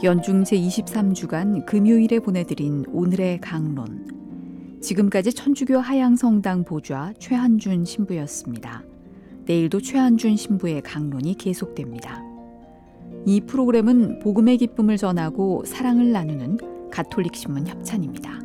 연중 제23주간 금요일에 보내드린 오늘의 강론. 지금까지 천주교 하양성당 보좌 최한준 신부였습니다. 내일도 최한준 신부의 강론이 계속됩니다. 이 프로그램은 복음의 기쁨을 전하고 사랑을 나누는 가톨릭 신문 협찬입니다.